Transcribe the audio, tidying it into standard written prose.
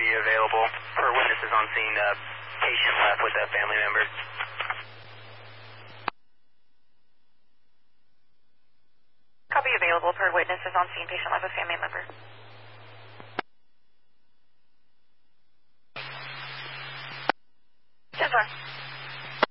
copy available per witnesses on scene. Patient left with a family member. Copy available per witnesses on scene. Patient left with family member.